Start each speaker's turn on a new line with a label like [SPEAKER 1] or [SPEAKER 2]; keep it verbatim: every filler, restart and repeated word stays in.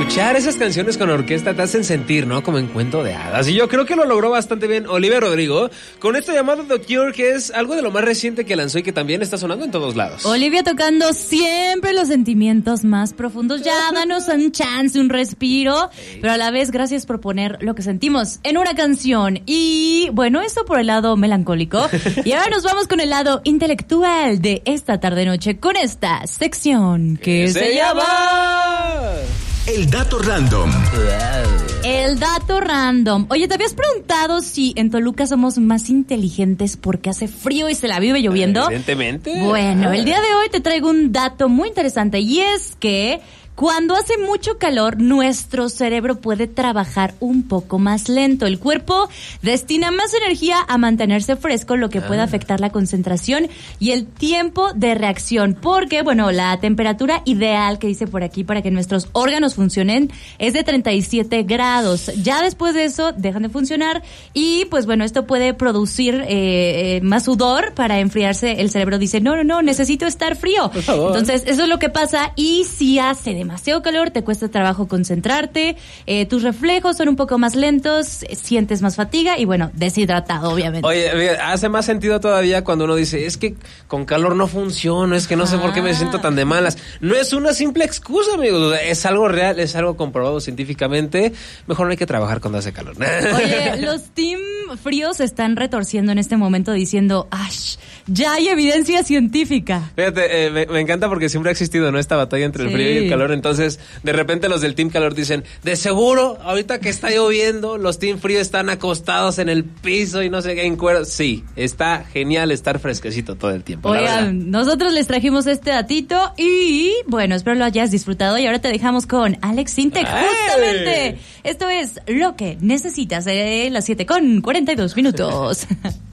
[SPEAKER 1] escuchar esas canciones con orquesta te hacen sentir, ¿no? Como en cuento de hadas. Y yo creo que lo logró bastante bien Olivia Rodrigo con esto llamado The Cure, que es algo de lo más reciente que lanzó y que también está sonando en todos lados.
[SPEAKER 2] Olivia tocando siempre los sentimientos más profundos. Ya, danos un chance, un respiro. Pero a la vez, gracias por poner lo que sentimos en una canción. Y bueno, esto por el lado melancólico. Y ahora nos vamos con el lado intelectual de esta tarde-noche con esta sección que se, se llama...
[SPEAKER 3] El dato random.
[SPEAKER 2] El dato random. Oye, ¿te habías preguntado si en Toluca somos más inteligentes porque hace frío y se la vive lloviendo?
[SPEAKER 1] Evidentemente.
[SPEAKER 2] Bueno, el día de hoy te traigo un dato muy interesante y es que cuando hace mucho calor, nuestro cerebro puede trabajar un poco más lento. El cuerpo destina más energía a mantenerse fresco, lo que ah. puede afectar la concentración y el tiempo de reacción. Porque, bueno, la temperatura ideal que dice por aquí para que nuestros órganos funcionen es de treinta y siete grados. Ya después de eso dejan de funcionar y, pues bueno, esto puede producir eh, eh, más sudor para enfriarse. El cerebro dice, no, no, no, necesito estar frío. Por favor. Entonces, eso es lo que pasa y si hace demasiado demasiado calor, te cuesta trabajo concentrarte, eh, tus reflejos son un poco más lentos, sientes más fatiga y bueno, deshidratado obviamente.
[SPEAKER 1] Oye, hace más sentido todavía cuando uno dice, es que con calor no funciona, es que no sé ah. por qué me siento tan de malas. No es una simple excusa, amigos, es algo real, es algo comprobado científicamente. Mejor no hay que trabajar cuando hace calor.
[SPEAKER 2] Oye, los team fríos se están retorciendo en este momento diciendo, ¡ash! Ya hay evidencia científica.
[SPEAKER 1] Fíjate, eh, me, me encanta porque siempre ha existido, ¿no? Esta batalla entre sí. el frío y el calor. Entonces, de repente los del Team Calor dicen, de seguro, ahorita que está lloviendo, los Team Frío están acostados en el piso y no sé qué, en cuero. Sí, está genial estar fresquecito todo el tiempo.
[SPEAKER 2] Oigan, nosotros les trajimos este datito y, bueno, espero lo hayas disfrutado. Y ahora te dejamos con Alex Sintek, justamente. Esto es lo que necesitas de las siete con cuarenta y dos minutos.